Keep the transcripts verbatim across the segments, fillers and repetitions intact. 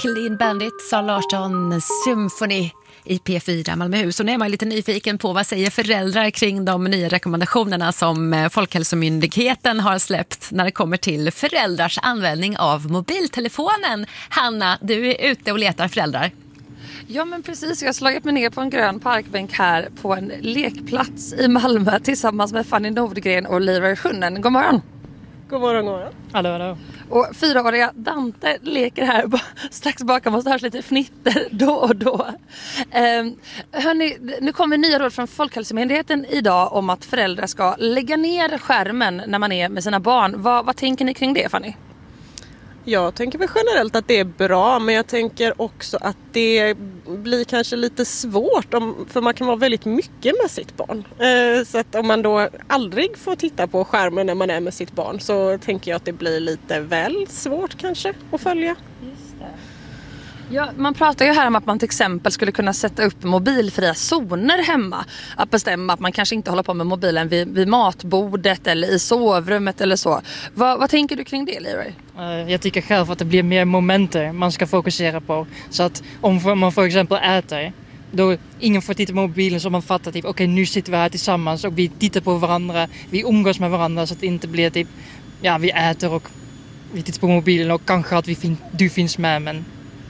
Clean Bandit, Sara Larsson, Symphony i P fyra Malmöhus. Och nu är man lite nyfiken på vad säger föräldrar kring de nya rekommendationerna som Folkhälsomyndigheten har släppt när det kommer till föräldrars användning av mobiltelefonen. Hanna, du är ute och letar föräldrar. Ja men precis, jag har slagit mig ner på en grön parkbänk här på en lekplats i Malmö tillsammans med Fanny Nordgren och Leroy Schunnen. God morgon! God morgon, god morgon. Hallå, hallå. Och fyraåriga Dante leker här strax bakom oss, hörs lite fnitter då och då. Eh, hörni, nu kommer nya råd från Folkhälsomyndigheten idag om att föräldrar ska lägga ner skärmen när man är med sina barn. Vad, vad tänker ni kring det, Fanny? Jag tänker väl generellt att det är bra, men jag tänker också att det blir kanske lite svårt om, för man kan vara väldigt mycket med sitt barn. Eh, så att om man då aldrig får titta på skärmen när man är med sitt barn så tänker jag att det blir lite väl svårt kanske att följa. Just det. Ja, man pratar ju här om att man till exempel skulle kunna sätta upp mobilfria zoner hemma. Att bestämma att man kanske inte håller på med mobilen vid, vid matbordet eller i sovrummet eller så. Vad, vad tänker du kring det, Leroy? Jag tycker själv att det blir mer momenter man ska fokusera på. Så att om man för exempel äter, då ingen får titta på mobilen så man fattar typ, okej okay, nu sitter vi här tillsammans och vi tittar på varandra, vi umgås med varandra så att det inte blir typ, ja vi äter och vi tittar på mobilen och kanske att vi fin- du finns med, men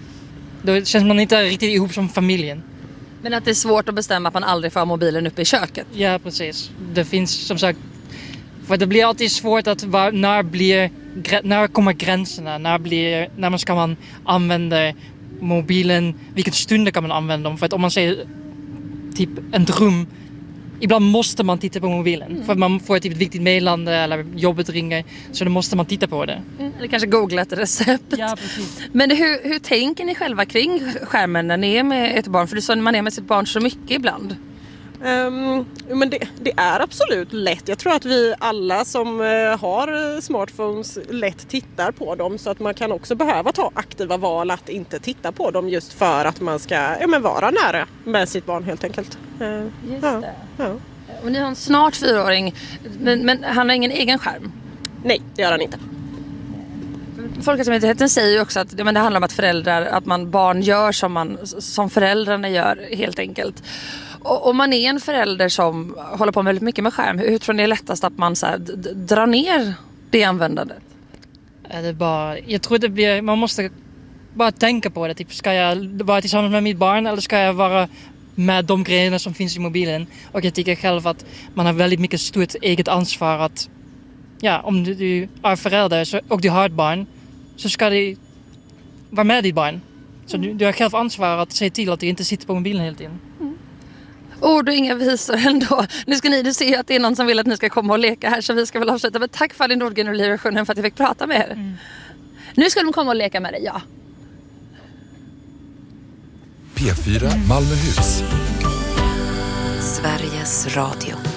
då känns man inte riktigt ihop som familjen. Men att det är svårt att bestämma att man aldrig får ha mobilen uppe i köket? Ja, precis. Det finns som sagt, för det blir alltid svårt att var, när blir när kommer gränserna, när blir när man ska man använda mobilen, vilken stund kan man använda dem, för att om man säger typ en rum, ibland måste man titta på mobilen mm. för att man får ett typ ett viktigt meddelande eller jobbet ringer, så då måste man titta på det. Mm. Eller kanske googla ett recept. Ja, precis. Men hur, hur tänker ni själva kring skärmen när ni är med ett barn? För du sa att man är med sitt barn så mycket ibland. Um, men det, det är absolut lätt. Jag tror att vi alla som uh, har smartphones lätt tittar på dem, så att man kan också behöva ta aktiva val att inte titta på dem just för att man ska ja, men vara nära med sitt barn helt enkelt. Uh, just ja, det. Ja. Och ni har en snart fyraåring, men, men han har ingen egen skärm? Nej, det gör han inte. Folkhälsomyndigheten säger ju också att men det handlar om att föräldrar, att man barn gör som, man, som föräldrarna gör helt enkelt. Och om man är en förälder som håller på med väldigt mycket med skärm, hur tror ni det är lättast att man så här, d- d- drar ner det användandet? Det är bara, jag tror det blir, man måste bara tänka på det. Typ, ska jag vara tillsammans med mitt barn eller ska jag vara med de grejerna som finns i mobilen? Och jag tycker själv att man har väldigt mycket stort eget ansvar att, ja, om du, du är förälder så, och du har ett barn, så ska du vara med ditt barn. Så du, du har själv ansvar att se till att du inte sitter på mobilen hela tiden. Mm. Ord och inga visor ändå. Nu ska ni du se att det är någon som vill att ni ska komma och leka här, så vi ska väl avsluta. Men tack Fanny Nordgren och Leroy Schunnen för att jag fick prata med er. Mm. Nu ska de komma och leka med dig, ja. P fyra Malmöhus. Sveriges Radio.